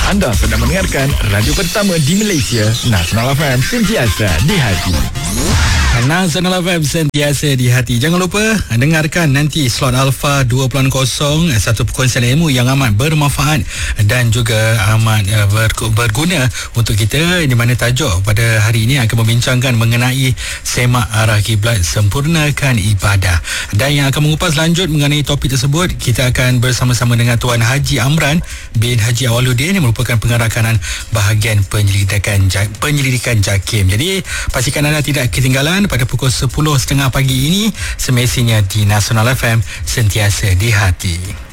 Anda sedang mendengarkan radio pertama di Malaysia, Nasional FM, sentiasa di hati. Nasional FM sentiasa di hati. Jangan lupa dengarkan nanti slot Alpha 2.0, satu perkongsian ilmu yang amat bermanfaat dan juga amat berguna untuk kita, di mana tajuk pada hari ini akan membincangkan mengenai semak arah kiblat, sempurnakan ibadah. Dan yang akan mengupas lanjut mengenai topik tersebut, kita akan bersama-sama dengan Tuan Haji Amran bin Haji Awaluddin yang merupakan pengarah kanan bahagian penyelidikan JAKIM. Jadi pastikan anda tidak ketinggalan pada pukul 10.30 pagi ini, semestinya di Nasional FM, sentiasa di hati.